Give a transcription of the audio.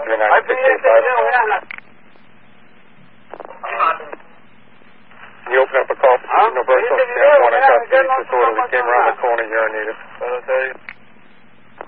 You open up a call for Universal, stand 1 in custody, disorderly came around the corner, urinated.